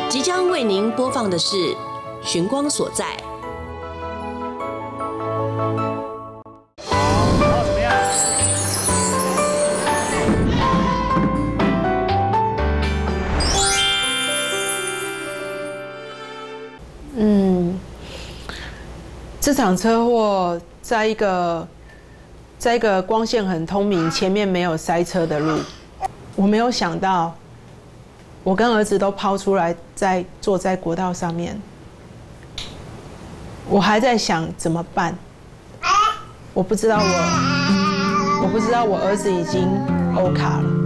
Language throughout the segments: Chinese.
即将为您播放的是《寻光所在》。 怎么样？ 这场车祸在一个光线很通明、前面没有塞车的路，我没有想到，我跟儿子都抛出来，坐在国道上面，我还在想怎么办。我不知道我儿子已经欧卡了。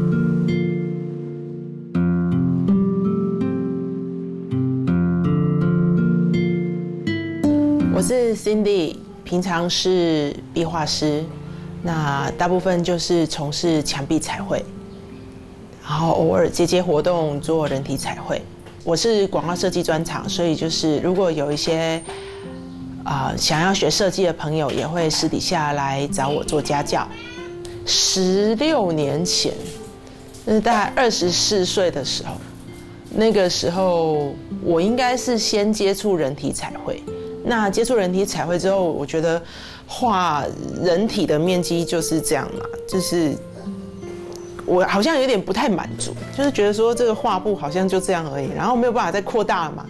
我是 Cindy， 平常是壁画师，那大部分就是从事墙壁彩绘，然后偶尔接活动做人体彩绘。我是广告设计专长，所以就是如果有一些想要学设计的朋友，也会私底下来找我做家教。16年前，那是大概24岁的时候，那个时候我应该是先接触人体彩绘。那接触人体彩绘之后，我觉得画人体的面积就是这样嘛，就是我好像有点不太满足，就是觉得说这个画布好像就这样而已，然后没有办法再扩大了嘛。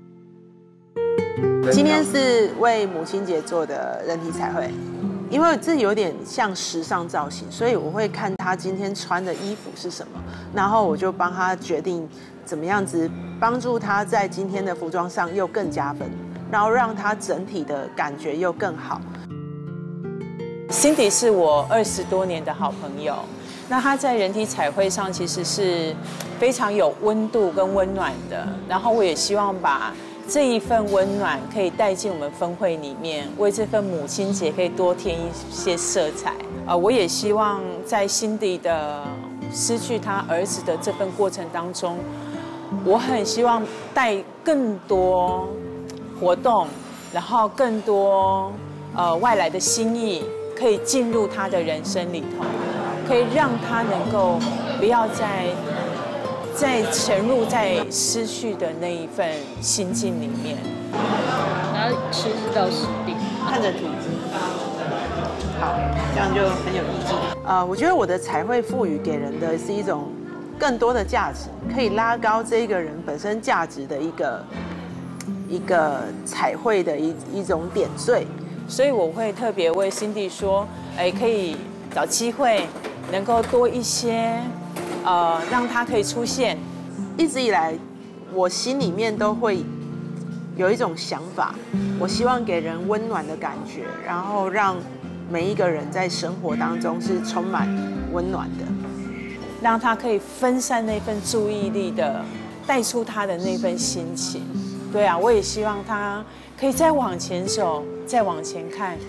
今天是为母亲节做的人体彩绘，因为这有点像时尚造型，所以我会看她今天穿的衣服是什么，然后我就帮她决定怎么样子帮助她在今天的服装上又更加分。然后让他整体的感觉又更好。 Cindy 是我20多年的好朋友，那她在人体彩绘上其实是非常有温度跟温暖的。然后我也希望把这一份温暖可以带进我们分会里面，为这份母亲节可以多添一些色彩。我也希望在 Cindy 的失去她儿子的这份过程当中，我很希望带更多活动，然后更多外来的心意可以进入他的人生里头，可以让他能够不要再沉入在失去的那一份心境里面。 然后实质到实地， 看着图，好，这样就很有意义。我觉得我的彩绘赋予给人的是一种更多的价值，可以拉高这个人本身价值的一个彩绘的一种点缀， 所以我会特别为 Cindy 说，可以找机会能够多一些，让她可以出现。 一直以来，我心里面都会有一种想法，我希望给人温暖的感觉，然后让每一个人在生活当中是充满温暖的， 让他可以分散那份注意力的，带出他的那份心情。对啊，我也希望他可以再往前走，再往前看。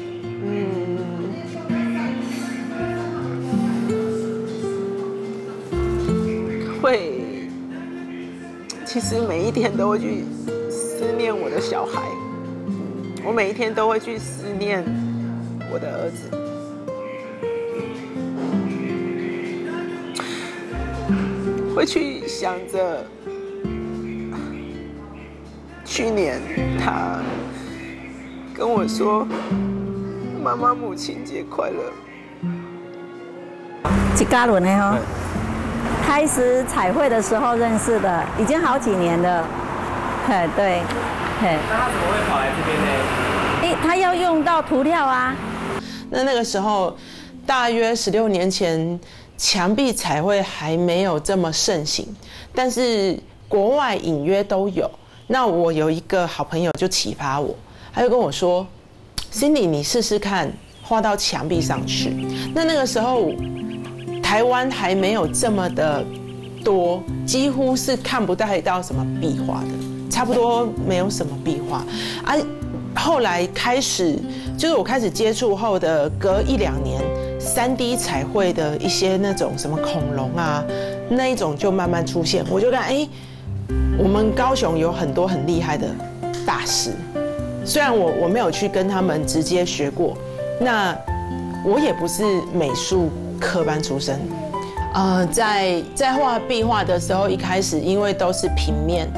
会，其实每一天都会去思念我的小孩，我每一天都会去思念我的儿子。会去想着去年他跟我说：“妈妈，母亲节快乐。” 一家人的哦，开始彩绘的时候认识的，已经好几年了。对， 那他怎么会跑来这边呢？ 他要用到涂料啊。 那个时候，大约16年前，墙壁彩绘还没有这么盛行，但是国外隐约都有。那我有一个好朋友就启发我，他就跟我说 ：“Cindy， 你试试看画到墙壁上去。”那个时候，台湾还没有这么的多，几乎是看不太到什么壁画的，差不多没有什么壁画。后来开始，就是我开始接触后的隔1-2年，3D 彩绘的一些那种什么恐龙啊，那一种就慢慢出现。我就看，我们高雄有很多很厉害的大师，虽然我没有去跟他们直接学过，那我也不是美术科班出身。在画壁画的时候，一开始因为都是平面，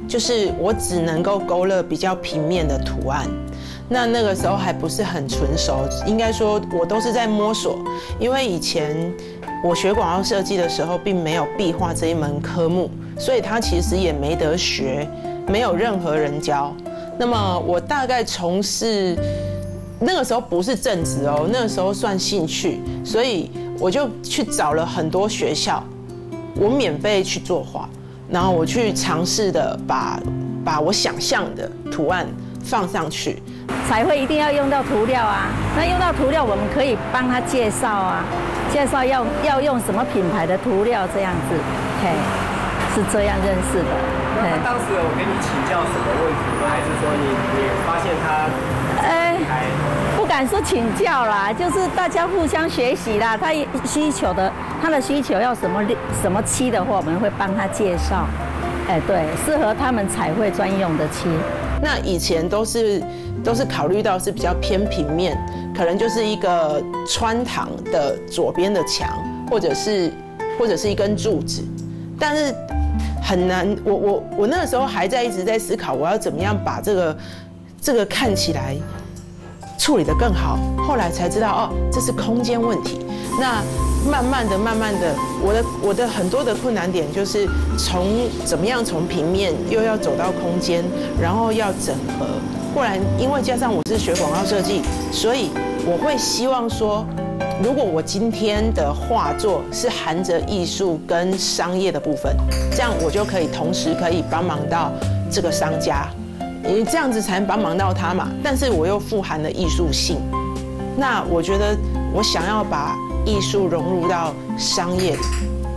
就是我只能够勾勒比较平面的图案。那个时候还不是很纯熟，应该说我都是在摸索，因为以前我学广告设计的时候并没有壁画这一门科目，所以它其实也没得学，没有任何人教。那么我大概从事那个时候不是正职哦，那个时候算兴趣，所以我就去找了很多学校，我免费去作画，然后我去尝试的把我想象的图案放上去。 彩绘一定要用到涂料啊，那用到涂料，我们可以帮他介绍啊，介绍要用什么品牌的涂料这样子，嘿，是这样认识的。 那他当时有跟你请教什么问题吗？还是说你发现他？ 不敢说请教啦，就是大家互相学习啦。他的需求要什么漆的话，我们会帮他介绍。对，适合他们彩绘专用的漆。 那以前都是考虑到是比较偏平面，可能就是一个穿堂的左边的墙，或者是一根柱子，但是很难。我那个时候还一直在思考，我要怎么样把这个看起来处理得更好。后来才知道哦，这是空间问题。那慢慢的，我的很多的困难点就是怎么样从平面又要走到空间，然后要整合。不然，因为加上我是学广告设计，所以我会希望说，如果我今天的画作是含着艺术跟商业的部分，这样我就可以同时可以帮忙到这个商家，因为这样子才能帮忙到他嘛。但是我又富含了艺术性，那我觉得我想要把艺术融入到商业里。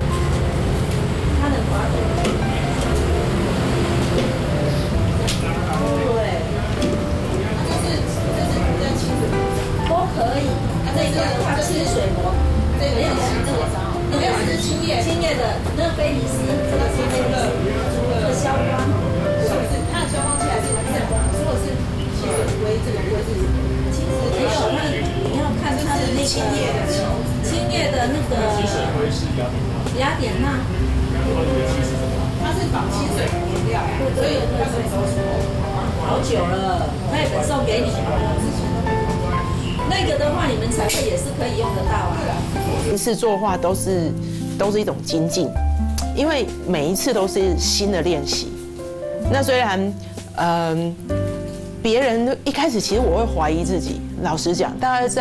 青叶的那个菲尼斯，这个是菲尼斯，这个消光，它的消光器还是闪光，如果是汽水灰这个会是其实没有，你要看它的那个青叶的那个雅典娜，它是仿清水原料，所以它什么时候出？好久了，那本送给你那个的话，你们彩绘也是可以用得到啊。 一次作画都是一种精进，因为每一次都是新的练习。那虽然别人一开始其实我会怀疑自己，老实讲，大概在